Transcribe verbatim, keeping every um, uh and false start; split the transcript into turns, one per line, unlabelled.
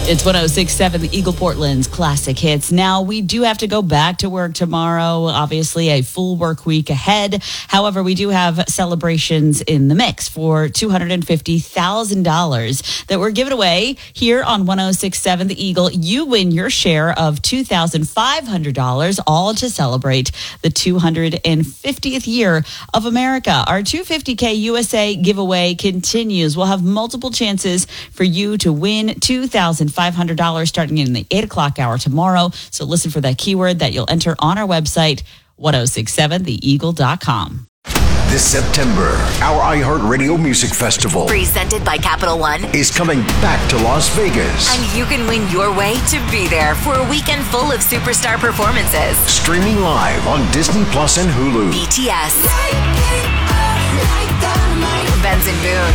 It's one oh six point seven, the Eagle Portland's classic hits. Now, we do have to go back to work tomorrow. Obviously, a full work week ahead. However, we do have celebrations in the mix for two hundred fifty thousand dollars that we're giving away here on one oh six point seven, the Eagle. You win your share of two thousand five hundred dollars, all to celebrate the two hundred fiftieth year of America. Our two hundred fifty K U S A giveaway continues. We'll have multiple chances for you to win two thousand five hundred dollars starting in the eight o'clock hour tomorrow. So listen for that keyword that you'll enter on our website, ten sixty-seven the eagle dot com.
This September, our iHeartRadio Music Festival,
presented by Capital One,
is coming back to Las Vegas.
And you can win your way to be there for a weekend full of superstar performances.
Streaming live on Disney Plus and Hulu.
B T S, Benson Boone,